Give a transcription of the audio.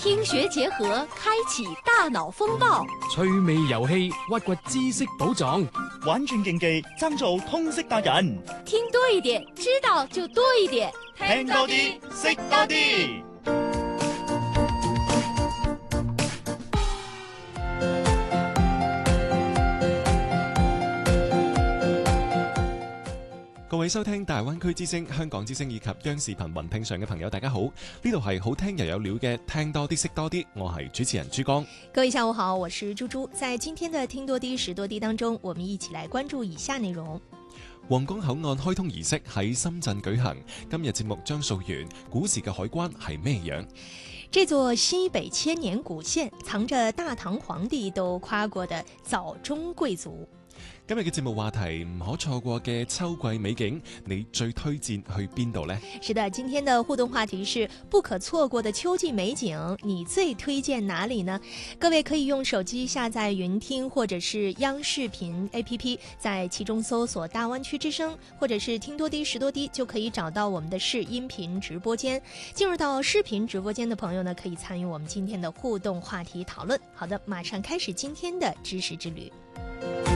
听学结合，开启大脑风暴， 趣味遊戲，挖掘知識寶藏， 玩轉競技，爭做通識達人。 聽多一點，知道就多一點， 聽多啲，識多啲。 各位收聽大灣區之聲、香港之聲以及央視頻雲聽上嘅朋友，大家好！呢度係好聽又有料嘅聽多啲識多啲，我係主持人朱江。 各位下午好，我是朱朱。在今天的聽多啲識多啲當中，我們一起來關注以下內容。 皇崗口岸開通儀式喺深圳舉行，今日節目將溯源古時嘅海關係咩樣？ 這座西北千年古縣，藏着大唐皇帝都誇過的早中貴族。 今日嘅節目話題唔可錯過嘅秋季美景，你最推薦去邊度呢？ 是的，今天的互動話題是不可錯過的秋季美景，你最推薦哪裡呢？各位可以用手機下載雲聽或者是央視頻 APP， 在其中搜索大灣區之聲或者是聽多啲識多啲，就可以找到我們的視音頻直播間。進入到視頻直播間的朋友呢，可以參與我們今天的互動話題討論。好的，馬上開始今天的知識之旅。